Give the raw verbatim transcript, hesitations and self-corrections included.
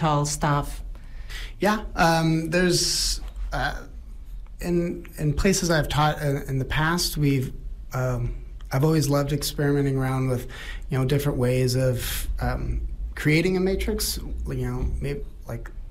experimental stuff? Yeah, um, there's uh, in in places I've taught in, in the past. We've um, I've always loved experimenting around with, you know, different ways of um, creating a matrix. You know, maybe like